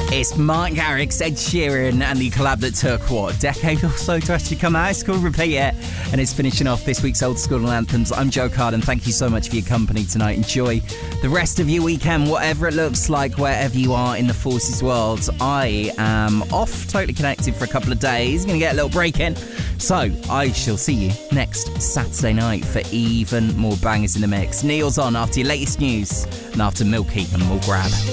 It's Mark Garrix, Ed Sheeran, and the collab that took, a decade or so to actually come out. It's called Repeat It, and it's finishing off this week's Old School Anthems. I'm Joe Carden. Thank you so much for your company tonight. Enjoy the rest of your weekend, whatever it looks like, wherever you are in the Forces world. I am off, totally connected for a couple of days. Going to get a little break in. So I shall see you next Saturday night for even more bangers in the mix. Neil's on after your latest news and after Milky and More Grab.